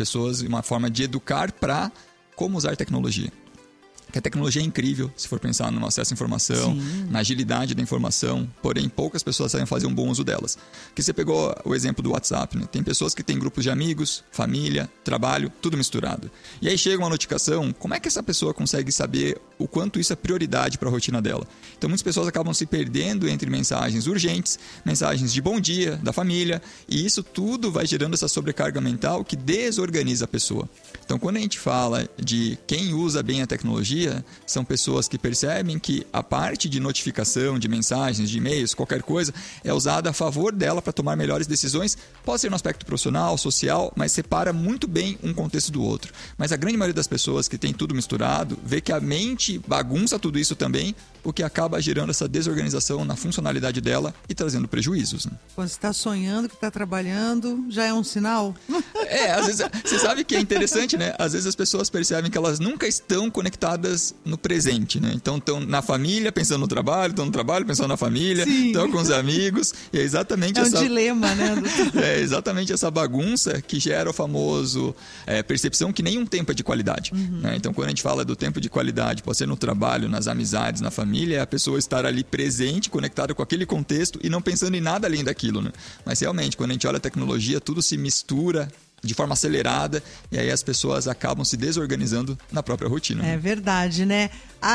pessoas uma forma de educar para como usar tecnologia. Que a tecnologia é incrível, se for pensar no acesso à informação, na agilidade da informação, porém poucas pessoas sabem fazer um bom uso delas. Porque você pegou o exemplo do WhatsApp, né? Tem pessoas que têm grupos de amigos, família, trabalho, tudo misturado. E aí chega uma notificação, como é que essa pessoa consegue saber o quanto isso é prioridade para a rotina dela? Então muitas pessoas acabam se perdendo entre mensagens urgentes, mensagens de bom dia, da família, e isso tudo vai gerando essa sobrecarga mental que desorganiza a pessoa. Então quando a gente fala de quem usa bem a tecnologia, são pessoas que percebem que a parte de notificação, de mensagens, de e-mails, qualquer coisa, é usada a favor dela para tomar melhores decisões. Pode ser no aspecto profissional, social, mas separa muito bem um contexto do outro. Mas a grande maioria das pessoas que tem tudo misturado, vê que a mente bagunça tudo isso também, o que acaba gerando essa desorganização na funcionalidade dela e trazendo prejuízos. Né? Quando você está sonhando que está trabalhando, já é um sinal? Às vezes, você sabe que é interessante, né? Às vezes as pessoas percebem que elas nunca estão conectadas no presente, né? Então estão na família pensando no trabalho, estão no trabalho pensando na família, estão com os amigos, e é exatamente um dilema, né? É exatamente essa bagunça que gera o famoso percepção que nenhum tempo é de qualidade. Né? Então quando a gente fala do tempo de qualidade, pode ser no trabalho, nas amizades, na família, é a pessoa estar ali presente, conectada com aquele contexto e não pensando em nada além daquilo. Né? Mas realmente, quando a gente olha a tecnologia, tudo se mistura de forma acelerada e aí as pessoas acabam se desorganizando na própria rotina. É verdade, né?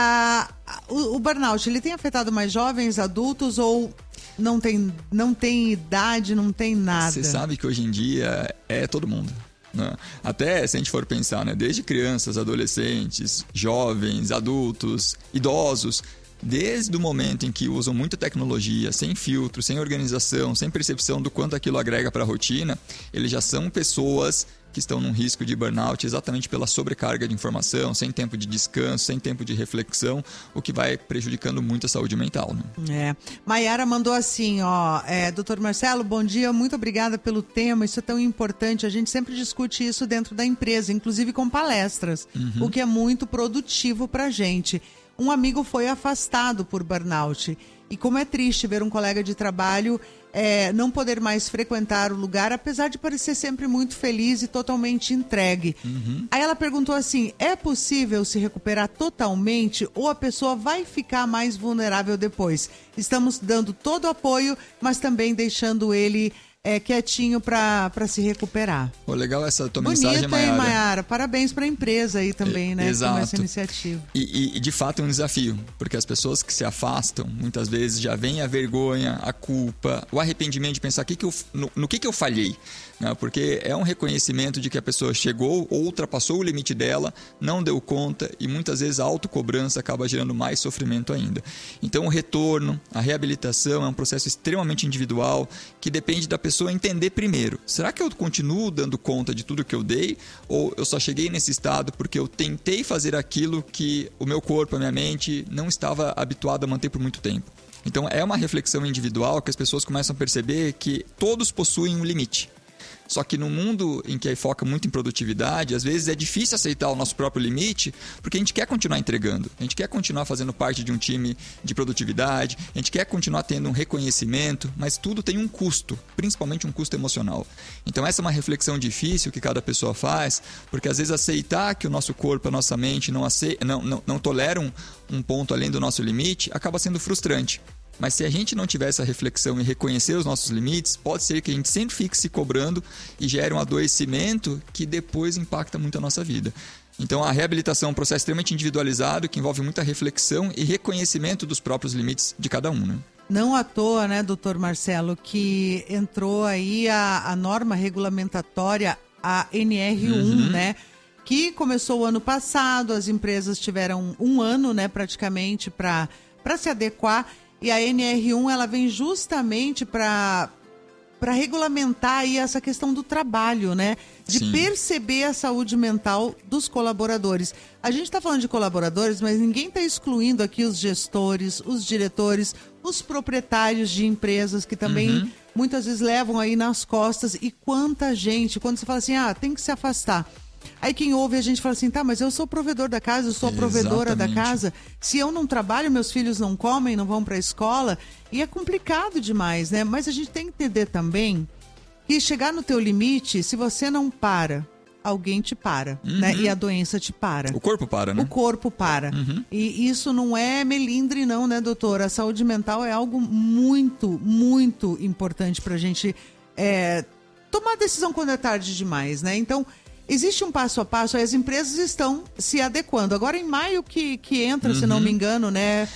O burnout, ele tem afetado mais jovens, adultos ou não tem idade, não tem nada? Você sabe que hoje em dia é todo mundo. Né? Até se a gente for pensar, né? Desde crianças, adolescentes, jovens, adultos, idosos, desde o momento em que usam muita tecnologia, sem filtro, sem organização, sem percepção do quanto aquilo agrega para a rotina, eles já são pessoas que estão num risco de burnout exatamente pela sobrecarga de informação, sem tempo de descanso, sem tempo de reflexão, o que vai prejudicando muito a saúde mental. Né? Maiara mandou assim, Dr. Marcelo, bom dia, muito obrigada pelo tema, isso é tão importante, a gente sempre discute isso dentro da empresa, inclusive com palestras, o que é muito produtivo para a gente. Um amigo foi afastado por burnout. E como é triste ver um colega de trabalho não poder mais frequentar o lugar, apesar de parecer sempre muito feliz e totalmente entregue. Aí ela perguntou assim, é possível se recuperar totalmente ou a pessoa vai ficar mais vulnerável depois? Estamos dando todo o apoio, mas também deixando ele quietinho para se recuperar. Legal essa tua mensagem, Maiara. Bonita, hein, Maiara? Parabéns para a empresa aí também, né? Exato. Com essa iniciativa. E de fato é um desafio, porque as pessoas que se afastam, muitas vezes já vem a vergonha, a culpa, o arrependimento de pensar no que eu falhei. Né? Porque é um reconhecimento de que a pessoa chegou ou ultrapassou o limite dela, não deu conta e muitas vezes a autocobrança acaba gerando mais sofrimento ainda. Então o retorno, a reabilitação é um processo extremamente individual que depende da pessoa entender primeiro. Será que eu continuo dando conta de tudo que eu dei? Ou eu só cheguei nesse estado porque eu tentei fazer aquilo que o meu corpo, a minha mente não estava habituado a manter por muito tempo? Então é uma reflexão individual que as pessoas começam a perceber que todos possuem um limite. Só que no mundo em que aí foca muito em produtividade, às vezes é difícil aceitar o nosso próprio limite, porque a gente quer continuar entregando, a gente quer continuar fazendo parte de um time de produtividade, a gente quer continuar tendo um reconhecimento, mas tudo tem um custo, principalmente um custo emocional. Então essa é uma reflexão difícil que cada pessoa faz, porque às vezes aceitar que o nosso corpo, a nossa mente não toleram um ponto além do nosso limite, acaba sendo frustrante. Mas se a gente não tiver essa reflexão e reconhecer os nossos limites, pode ser que a gente sempre fique se cobrando e gere um adoecimento que depois impacta muito a nossa vida. Então a reabilitação é um processo extremamente individualizado que envolve muita reflexão e reconhecimento dos próprios limites de cada um. Né? Não à toa, né, doutor Marcelo, que entrou aí a norma regulamentatória, a NR1, né? Que começou o ano passado, as empresas tiveram um ano, né, praticamente, para se adequar. E a NR1 ela vem justamente para regulamentar aí essa questão do trabalho, né? De perceber a saúde mental dos colaboradores. A gente está falando de colaboradores, mas ninguém está excluindo aqui os gestores, os diretores, os proprietários de empresas que também muitas vezes levam aí nas costas. E quanta gente, quando você fala assim, tem que se afastar. Aí quem ouve a gente fala assim, mas eu sou o provedor da casa, eu sou a provedora da casa. Se eu não trabalho, meus filhos não comem, não vão para a escola. E é complicado demais, né? Mas a gente tem que entender também que chegar no teu limite, se você não para, alguém te para, né? E a doença te para. O corpo para, né? O corpo para. E isso não é melindre não, né, doutor? A saúde mental é algo muito, muito importante pra gente tomar decisão quando é tarde demais, né? Então, existe um passo a passo, as empresas estão se adequando. Agora, em maio que entra, se não me engano, né?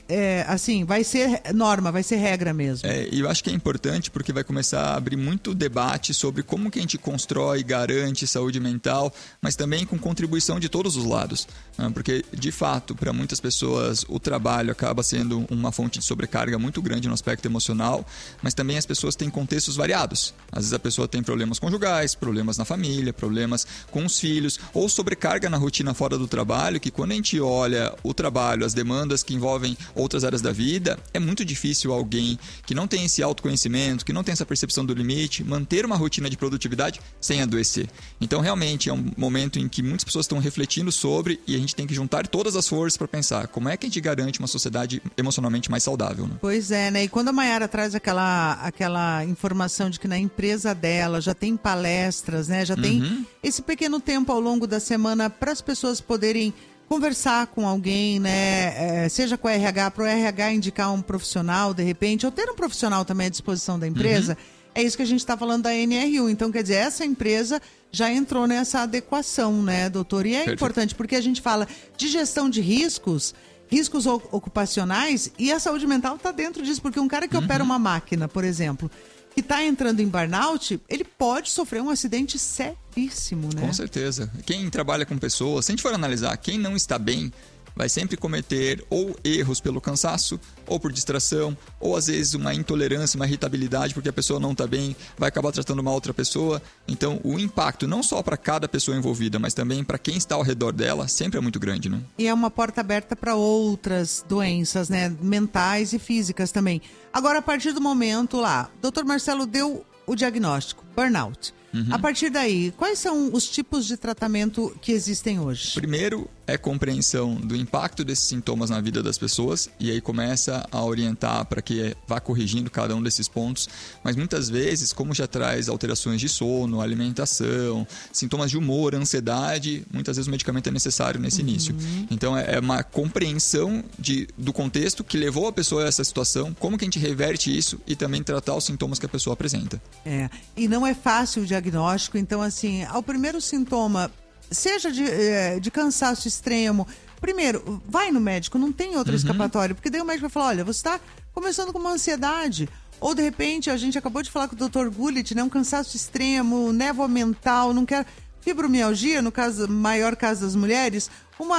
Assim, vai ser norma, vai ser regra mesmo. E eu acho que é importante porque vai começar a abrir muito debate sobre como que a gente constrói e garante saúde mental, mas também com contribuição de todos os lados. Né? Porque, de fato, para muitas pessoas, o trabalho acaba sendo uma fonte de sobrecarga muito grande no aspecto emocional, mas também as pessoas têm contextos variados. Às vezes a pessoa tem problemas conjugais, problemas na família, problemas com os filhos, ou sobrecarga na rotina fora do trabalho, que quando a gente olha o trabalho, as demandas que envolvem outras áreas da vida, é muito difícil alguém que não tem esse autoconhecimento, que não tem essa percepção do limite, manter uma rotina de produtividade sem adoecer. Então, realmente, é um momento em que muitas pessoas estão refletindo sobre e a gente tem que juntar todas as forças para pensar como é que a gente garante uma sociedade emocionalmente mais saudável. Né? Pois é, né? E quando a Mayara traz aquela informação de que na empresa dela já tem palestras, né? Já tem esse pequeno tempo ao longo da semana para as pessoas poderem conversar com alguém, né? Seja com o RH, para o RH indicar um profissional, de repente, ou ter um profissional também à disposição da empresa. É isso que a gente está falando da NR1. Então, quer dizer, essa empresa já entrou nessa adequação, né, doutor? E é importante porque a gente fala de gestão de riscos ocupacionais, e a saúde mental está dentro disso, porque um cara que opera uma máquina, por exemplo, que está entrando em burnout, ele pode sofrer um acidente seríssimo, né? Com certeza. Quem trabalha com pessoas, se a gente for analisar, quem não está bem vai sempre cometer ou erros pelo cansaço, ou por distração, ou às vezes uma intolerância, uma irritabilidade, porque a pessoa não está bem, vai acabar tratando uma outra pessoa. Então, o impacto não só para cada pessoa envolvida, mas também para quem está ao redor dela, sempre é muito grande, né? E é uma porta aberta para outras doenças, né? Mentais e físicas também. Agora, a partir do momento lá, Dr. Marcelo deu o diagnóstico, burnout. A partir daí, quais são os tipos de tratamento que existem hoje? Primeiro é compreensão do impacto desses sintomas na vida das pessoas, e aí começa a orientar para que vá corrigindo cada um desses pontos. Mas muitas vezes, como já traz alterações de sono, alimentação, sintomas de humor, ansiedade, muitas vezes o medicamento é necessário nesse início. Então é uma compreensão do contexto que levou a pessoa a essa situação, como que a gente reverte isso e também tratar os sintomas que a pessoa apresenta. E não é fácil o diagnóstico, então assim, ao primeiro sintoma, seja de cansaço extremo, primeiro, vai no médico, não tem outra escapatória, porque daí o médico vai falar, olha, você está começando com uma ansiedade, ou de repente, a gente acabou de falar com o Dr. Gullit, né, um cansaço extremo, névoa mental, não quero... Fibromialgia, no maior caso das mulheres,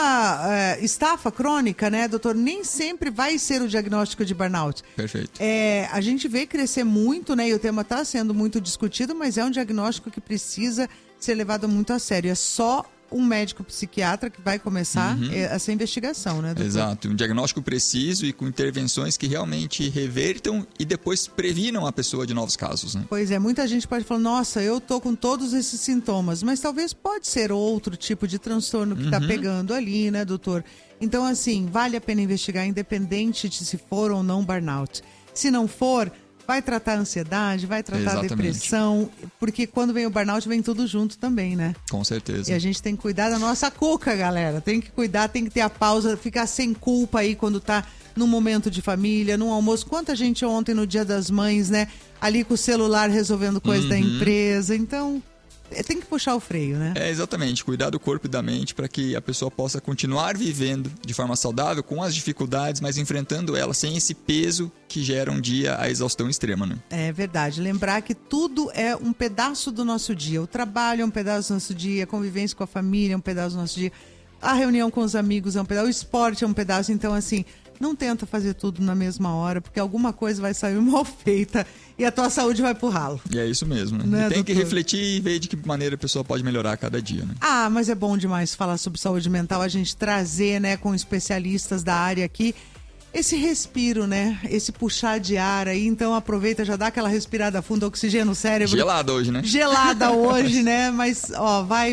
uma estafa crônica, né, doutor? Nem sempre vai ser o diagnóstico de burnout. Perfeito. A gente vê crescer muito, né, e o tema está sendo muito discutido, mas é um diagnóstico que precisa ser levado muito a sério. É só um médico psiquiatra que vai começar essa investigação, né, doutor? Exato, um diagnóstico preciso e com intervenções que realmente revertam e depois previnam a pessoa de novos casos, né? Pois é, muita gente pode falar, nossa, eu tô com todos esses sintomas, mas talvez pode ser outro tipo de transtorno que tá pegando ali, né, doutor? Então, assim, vale a pena investigar, independente de se for ou não burnout. Se não for, vai tratar a ansiedade, vai tratar a depressão, porque quando vem o burnout vem tudo junto também, né? Com certeza. E a gente tem que cuidar da nossa cuca, galera. Tem que cuidar, tem que ter a pausa, ficar sem culpa aí quando tá num momento de família, num almoço. Quanta gente ontem no Dia das Mães, né? Ali com o celular resolvendo coisa da empresa. Então, tem que puxar o freio, né? Exatamente. Cuidar do corpo e da mente para que a pessoa possa continuar vivendo de forma saudável, com as dificuldades, mas enfrentando elas sem esse peso que gera um dia a exaustão extrema, né? É verdade. Lembrar que tudo é um pedaço do nosso dia. O trabalho é um pedaço do nosso dia, a convivência com a família é um pedaço do nosso dia, a reunião com os amigos é um pedaço, o esporte é um pedaço. Então, assim, não tenta fazer tudo na mesma hora, porque alguma coisa vai sair mal feita e a tua saúde vai pro ralo. E é isso mesmo, né? Né, tem que refletir e ver de que maneira a pessoa pode melhorar a cada dia, né? Mas é bom demais falar sobre saúde mental, a gente trazer, né, com especialistas da área aqui, esse respiro, né? Esse puxar de ar aí. Então aproveita, já dá aquela respirada funda, oxigênio no cérebro. Gelada hoje, né? Gelada hoje, né? Mas, ó, vai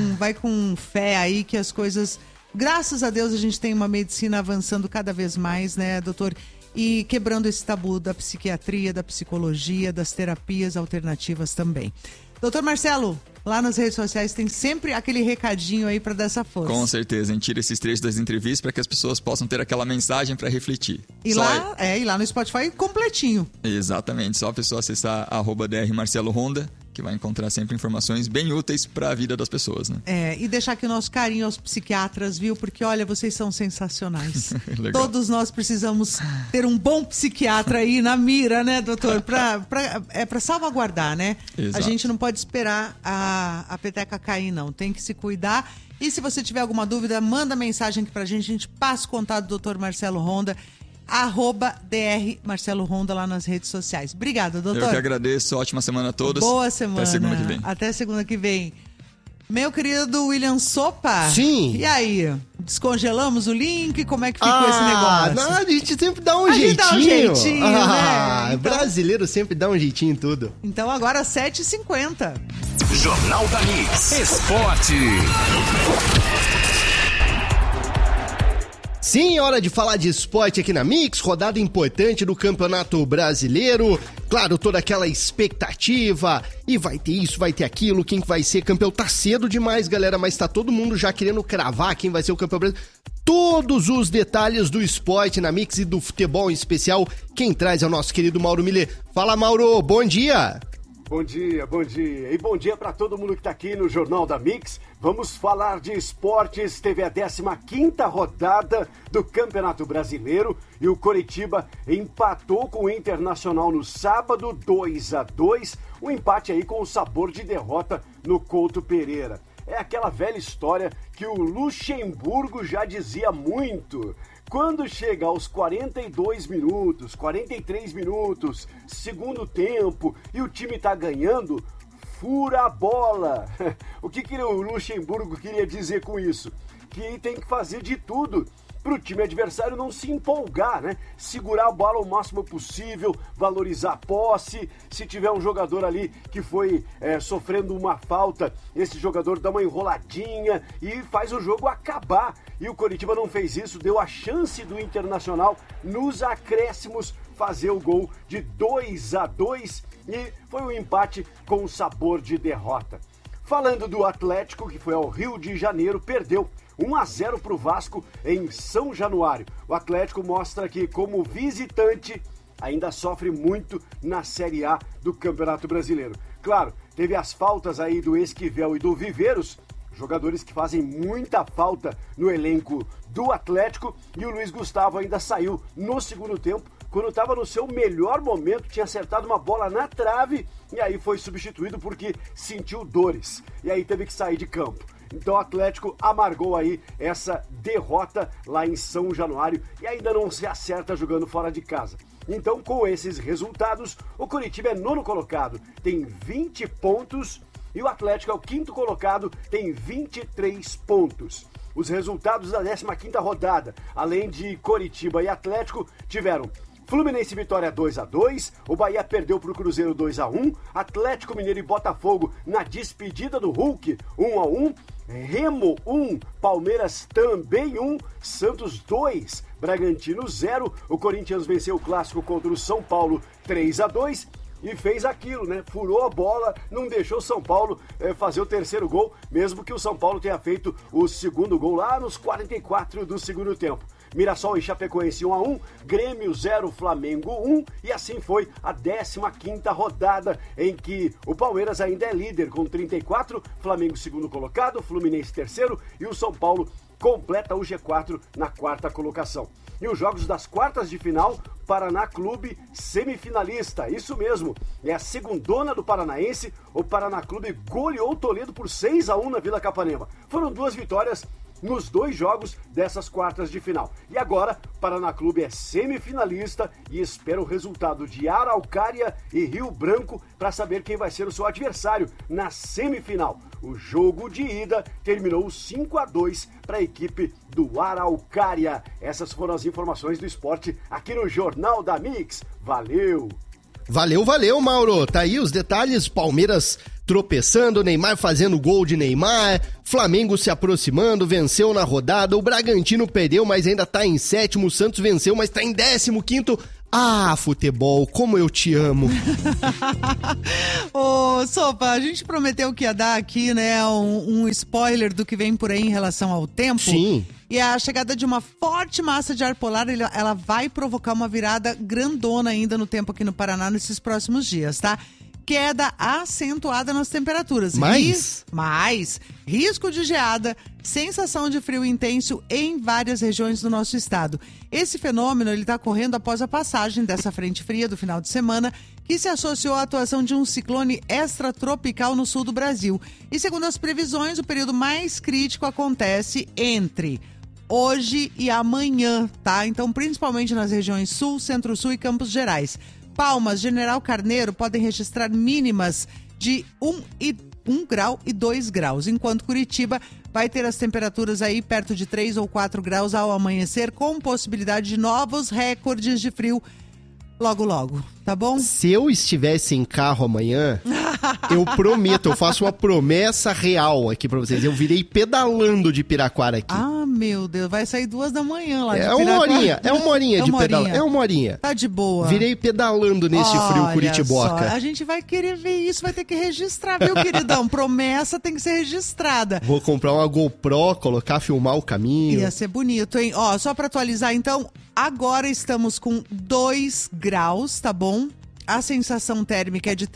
com fé aí que as coisas... Graças a Deus a gente tem uma medicina avançando cada vez mais, né, doutor? E quebrando esse tabu da psiquiatria, da psicologia, das terapias alternativas também. Doutor Marcelo, lá nas redes sociais tem sempre aquele recadinho aí para dar essa força. Com certeza, a gente tira esses trechos das entrevistas para que as pessoas possam ter aquela mensagem para refletir. E lá no Spotify completinho. Exatamente, só a pessoa acessar @dr Marcelo Honda, que vai encontrar sempre informações bem úteis para a vida das pessoas, né? E deixar aqui o nosso carinho aos psiquiatras, viu? Porque, olha, vocês são sensacionais. Todos nós precisamos ter um bom psiquiatra aí na mira, né, doutor? Para salvaguardar, né? Exato. A gente não pode esperar a peteca cair, não. Tem que se cuidar. E se você tiver alguma dúvida, manda mensagem aqui pra gente. A gente passa o contato do Dr. Marcelo Honda, @dr Marcelo Honda lá nas redes sociais. Obrigada, doutor. Eu que agradeço. Ótima semana a todos. Boa semana. Até segunda que vem. Até segunda que vem. Meu querido William Sopa. Sim. E aí? Descongelamos o link? Como é que ficou esse negócio? Não, a gente sempre dá um jeitinho. Dá um jeitinho, né? Então... Brasileiro sempre dá um jeitinho em tudo. Então agora 7h50. Jornal da Mix. Esporte. Sim, hora de falar de esporte aqui na Mix, rodada importante do Campeonato Brasileiro. Claro, toda aquela expectativa, e vai ter isso, vai ter aquilo, quem vai ser campeão. Tá cedo demais, galera, mas tá todo mundo já querendo cravar quem vai ser o campeão brasileiro. Todos os detalhes do esporte na Mix e do futebol em especial, quem traz é o nosso querido Mauro Millet. Fala, Mauro, bom dia! Bom dia, bom dia. E bom dia para todo mundo que tá aqui no Jornal da Mix. Vamos falar de esportes. Teve a 15ª rodada do Campeonato Brasileiro e o Coritiba empatou com o Internacional no sábado, 2-2. Um empate aí com o sabor de derrota no Couto Pereira. É aquela velha história que o Luxemburgo já dizia muito. Quando chega aos 42 minutos, 43 minutos, segundo tempo, e o time tá ganhando, fura a bola. O que o Luxemburgo queria dizer com isso? Que tem que fazer de tudo para o time adversário não se empolgar, né? Segurar a bola o máximo possível, valorizar a posse. Se tiver um jogador ali que foi sofrendo uma falta, esse jogador dá uma enroladinha e faz o jogo acabar. E o Coritiba não fez isso, deu a chance do Internacional nos acréscimos fazer o gol de 2-2 e foi um empate com sabor de derrota. Falando do Atlético, que foi ao Rio de Janeiro, perdeu 1-0 para o Vasco em São Januário. O Atlético mostra que, como visitante, ainda sofre muito na Série A do Campeonato Brasileiro. Claro, teve as faltas aí do Esquivel e do Viveiros, jogadores que fazem muita falta no elenco do Atlético, e o Luiz Gustavo ainda saiu no segundo tempo, quando estava no seu melhor momento, tinha acertado uma bola na trave, e aí foi substituído porque sentiu dores, e aí teve que sair de campo. Então o Atlético amargou aí essa derrota lá em São Januário e ainda não se acerta jogando fora de casa. Então, com esses resultados, o Coritiba é 9º colocado, tem 20 pontos, e o Atlético é o 5º colocado, tem 23 pontos. Os resultados da 15ª rodada, além de Coritiba e Atlético, tiveram Fluminense e Vitória 2-2, o Bahia perdeu para o Cruzeiro 2-1, Atlético Mineiro e Botafogo na despedida do Hulk 1-1, Remo 1, Palmeiras também 1, Santos 2, Bragantino 0, o Corinthians venceu o clássico contra o São Paulo 3-2 e fez aquilo, né? Furou a bola, não deixou o São Paulo fazer o terceiro gol, mesmo que o São Paulo tenha feito o segundo gol lá nos 44 do segundo tempo. Mirassol e Chapecoense 1-1, Grêmio 0, Flamengo 1, e assim foi a 15ª rodada, em que o Palmeiras ainda é líder com 34, Flamengo segundo colocado, Fluminense terceiro e o São Paulo completa o G4 na 4ª colocação. E os jogos das quartas de final, Paraná Clube semifinalista, isso mesmo, é a segundona do Paranaense, o Paraná Clube goleou o Toledo por 6-1 na Vila Capanema. Foram 2 vitórias nos 2 jogos dessas quartas de final. E agora, Paraná Clube é semifinalista e espera o resultado de Araucária e Rio Branco para saber quem vai ser o seu adversário na semifinal. O jogo de ida terminou 5-2 para a equipe do Araucária. Essas foram as informações do esporte aqui no Jornal da Mix. Valeu! Valeu, Mauro. Tá aí os detalhes. Palmeiras tropeçando, Neymar fazendo gol de Neymar, Flamengo se aproximando, venceu na rodada, o Bragantino perdeu, mas ainda tá em 7º, o Santos venceu, mas tá em 15º, Ah, futebol, como eu te amo. Ô, Sopa, a gente prometeu que ia dar aqui, né, um spoiler do que vem por aí em relação ao tempo. Sim. E a chegada de uma forte massa de ar polar, ela vai provocar uma virada grandona ainda no tempo aqui no Paraná nesses próximos dias, tá? Queda acentuada nas temperaturas. Mais risco de geada, sensação de frio intenso em várias regiões do nosso estado. Esse fenômeno está ocorrendo após a passagem dessa frente fria do final de semana, que se associou à atuação de um ciclone extratropical no sul do Brasil. E segundo as previsões, o período mais crítico acontece entre hoje e amanhã, tá? Então, principalmente nas regiões sul, centro-sul e Campos Gerais. Palmas, General Carneiro podem registrar mínimas de 1 grau e 2 graus, enquanto Curitiba vai ter as temperaturas aí perto de 3 ou 4 graus ao amanhecer, com possibilidade de novos recordes de frio logo, tá bom? Se eu estivesse em carro amanhã, eu prometo, eu faço uma promessa real aqui pra vocês. Eu virei pedalando de Piraquara aqui. Ah, meu Deus, vai sair 2 da manhã lá de Piraquara. É uma horinha de pedal. É uma horinha. Tá de boa. Virei pedalando nesse frio curitiboca. Só, a gente vai querer ver isso, vai ter que registrar, viu, queridão? Promessa tem que ser registrada. Vou comprar uma GoPro, colocar, filmar o caminho. Ia ser bonito, hein? Ó, só pra atualizar, então, agora estamos com 2 graus, tá bom? A sensação térmica é de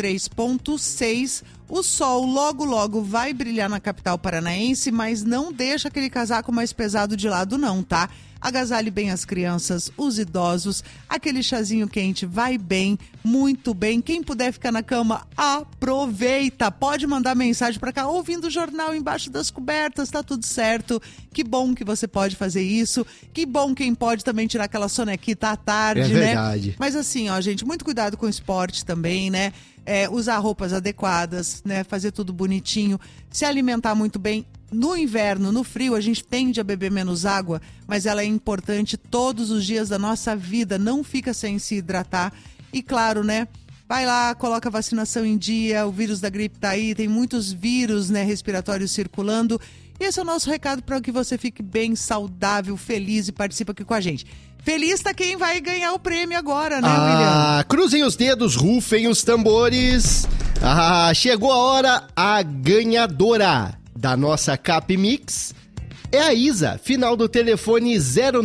3,6. O sol logo vai brilhar na capital paranaense, mas não deixa aquele casaco mais pesado de lado não, tá? Agasalhe bem as crianças, os idosos, aquele chazinho quente vai bem, muito bem. Quem puder ficar na cama, aproveita. Pode mandar mensagem pra cá, ouvindo o jornal embaixo das cobertas, tá tudo certo. Que bom que você pode fazer isso. Que bom quem pode também tirar aquela sonequita à tarde, né? É verdade. Mas assim, ó, gente, muito cuidado com o esporte também, né? Usar roupas adequadas, né? Fazer tudo bonitinho, se alimentar muito bem. No inverno, no frio, a gente tende a beber menos água, mas ela é importante todos os dias da nossa vida, não fica sem se hidratar. E claro, né? Vai lá, coloca a vacinação em dia, o vírus da gripe tá aí, tem muitos vírus, né, respiratórios circulando. E esse é o nosso recado para que você fique bem saudável, feliz e participe aqui com a gente. Feliz tá quem vai ganhar o prêmio agora, né, William? Cruzem os dedos, rufem os tambores. Chegou a hora, a ganhadora da nossa Cap Mix é a Isa, final do telefone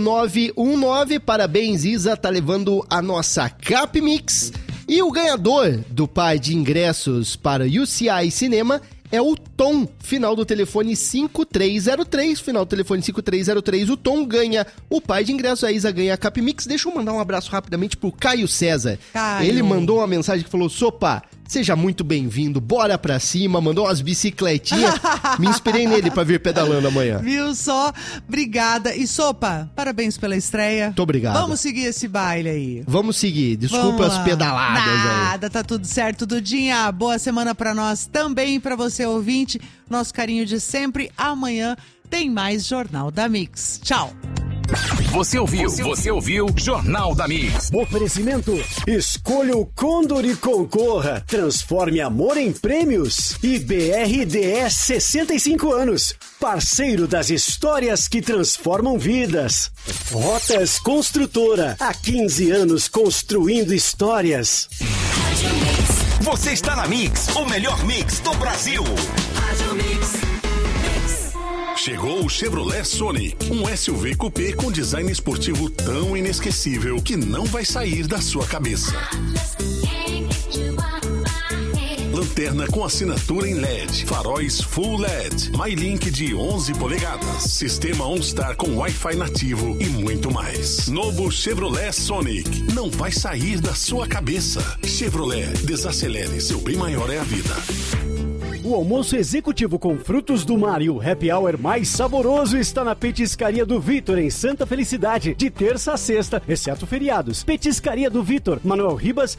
0919. Parabéns, Isa, tá levando a nossa Cap Mix. E o ganhador do par de ingressos para UCI Cinema é o Tom, final do telefone 5303. Final do telefone 5303, o Tom ganha o par de ingressos, a Isa ganha a Cap Mix. Deixa eu mandar um abraço rapidamente pro Caio César. Ele mandou uma mensagem que falou: Sopa, seja muito bem-vindo, bora pra cima, mandou umas bicicletinhas. Me inspirei nele pra vir pedalando amanhã. Viu só? Obrigada. E Sopa, parabéns pela estreia. Muito obrigado. Vamos seguir esse baile aí. Vamos seguir, desculpa as pedaladas. Nada, tá tudo certo, Dudinha. Boa semana pra nós também, pra você ouvinte. Nosso carinho de sempre. Amanhã tem mais Jornal da Mix. Tchau. Você ouviu Jornal da Mix. Oferecimento: escolha o Condor e concorra. Transforme amor em prêmios. E BRDS 65 anos. Parceiro das histórias que transformam vidas. Rotas Construtora. Há 15 anos construindo histórias. Você está na Mix, o melhor mix do Brasil. Chegou o Chevrolet Sonic, um SUV coupé com design esportivo tão inesquecível que não vai sair da sua cabeça. Lanterna com assinatura em LED, faróis Full LED, MyLink de 11 polegadas, sistema OnStar com Wi-Fi nativo e muito mais. Novo Chevrolet Sonic, não vai sair da sua cabeça. Chevrolet, desacelere, seu bem maior é a vida. O almoço executivo com frutos do mar e o happy hour mais saboroso está na Petiscaria do Vitor, em Santa Felicidade, de terça a sexta, exceto feriados. Petiscaria do Vitor, Manuel Ribas,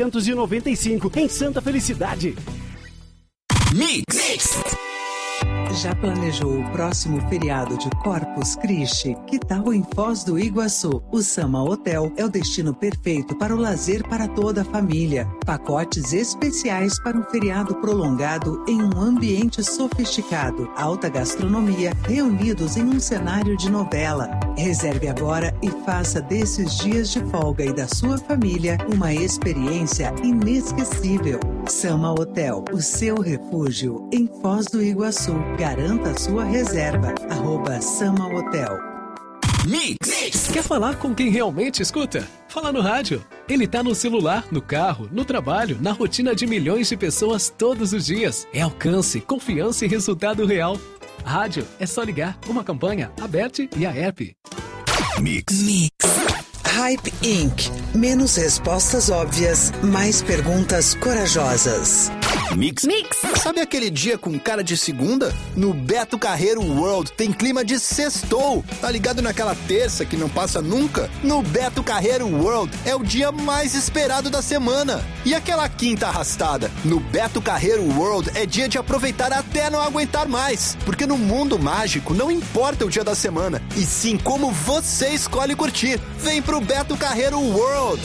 6.995, em Santa Felicidade. Mix. Já planejou o próximo feriado de Corpus Christi? Que tal em Foz do Iguaçu? O Sama Hotel é o destino perfeito para o lazer para toda a família. Pacotes especiais para um feriado prolongado em um ambiente sofisticado. Alta gastronomia, reunidos em um cenário de novela. Reserve agora e faça desses dias de folga e da sua família uma experiência inesquecível. Sama Hotel, o seu refúgio em Foz do Iguaçu. Garanta a sua reserva. @Sama Hotel. Mix. Quer falar com quem realmente escuta? Fala no rádio. Ele tá no celular, no carro, no trabalho, na rotina de milhões de pessoas todos os dias. É alcance, confiança e resultado real. Rádio é só ligar. Uma campanha aberta e a app. Mix. Hype Inc. Menos respostas óbvias, mais perguntas corajosas. Mix. Sabe aquele dia com cara de segunda? No Beto Carreiro World tem clima de sextou. Tá ligado naquela terça que não passa nunca? No Beto Carreiro World é o dia mais esperado da semana. E aquela quinta arrastada? No Beto Carreiro World é dia de aproveitar até não aguentar mais. Porque no mundo mágico não importa o dia da semana, e sim como você escolhe curtir. Vem pro Beto Carreiro World.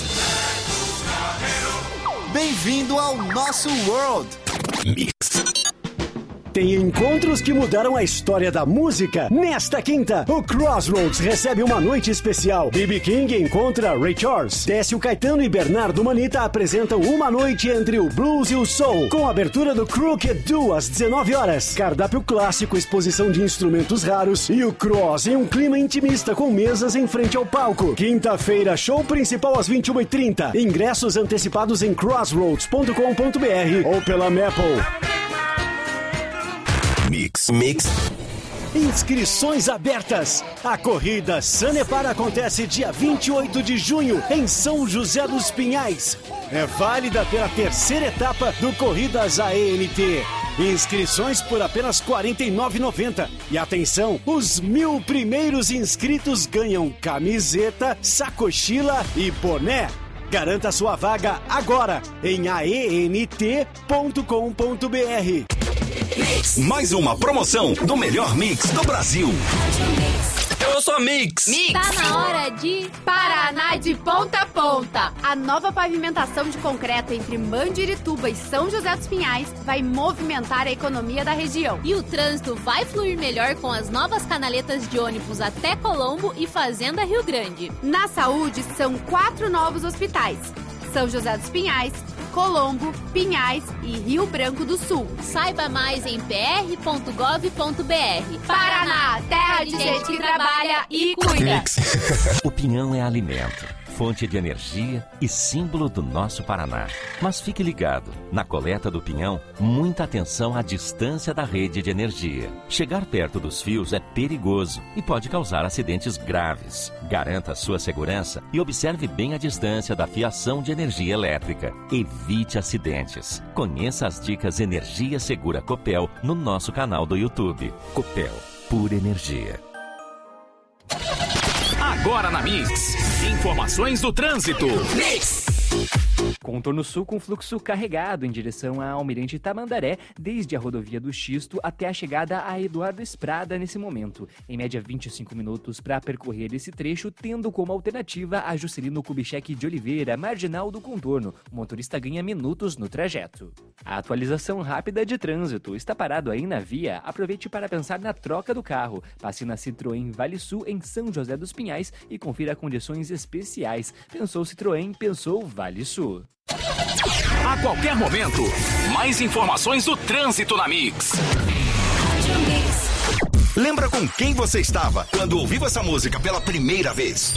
Bem-vindo ao nosso World. Mix. Tem encontros que mudaram a história da música. Nesta quinta, o Crossroads recebe uma noite especial. B.B. King encontra Ray Charles. Décio Caetano e Bernardo Manita apresentam uma noite entre o blues e o soul, com abertura do Crooked Duo às 19 horas. Cardápio clássico, exposição de instrumentos raros e o Cross em um clima intimista com mesas em frente ao palco. Quinta-feira, show principal às 21h30. Ingressos antecipados em crossroads.com.br ou pela Maple. Mix. Inscrições abertas. A corrida Sanepar acontece dia 28 de junho em São José dos Pinhais. É válida pela terceira etapa do Corridas AENT. Inscrições por apenas R$ 49,90. E atenção, os 1.000 primeiros inscritos ganham camiseta, sacochila e boné. Garanta sua vaga agora em aent.com.br. Mais uma promoção do melhor mix do Brasil. Eu sou a Mix. Tá na hora de Paraná de Ponta a Ponta. A nova pavimentação de concreto entre Mandirituba e São José dos Pinhais vai movimentar a economia da região. E o trânsito vai fluir melhor com as novas canaletas de ônibus até Colombo e Fazenda Rio Grande. Na saúde, são 4 novos hospitais: São José dos Pinhais, Colombo, Pinhais e Rio Branco do Sul. Saiba mais em pr.gov.br. Paraná, terra de gente que trabalha e cuida. O pinhão é alimento, fonte de energia e símbolo do nosso Paraná. Mas fique ligado, na coleta do pinhão, muita atenção à distância da rede de energia. Chegar perto dos fios é perigoso e pode causar acidentes graves. Garanta a sua segurança e observe bem a distância da fiação de energia elétrica. Evite acidentes. Conheça as dicas Energia Segura Copel no nosso canal do YouTube. Copel, pura energia. Agora na Mix, informações do trânsito. Mix. Contorno Sul com fluxo carregado em direção a Almirante Tamandaré, desde a rodovia do Xisto até a chegada a Eduardo Esprada nesse momento. Em média 25 minutos para percorrer esse trecho, tendo como alternativa a Juscelino Kubitschek de Oliveira, marginal do contorno. O motorista ganha minutos no trajeto. A atualização rápida de trânsito. Está parado aí na via? Aproveite para pensar na troca do carro. Passe na Citroën Vale Sul em São José dos Pinhais e confira condições especiais. Pensou Citroën, pensou Vale Sul. A qualquer momento, mais informações do trânsito na Mix. Lembra com quem você estava quando ouviu essa música pela primeira vez?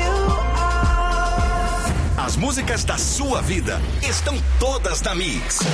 As músicas da sua vida estão todas na Mix.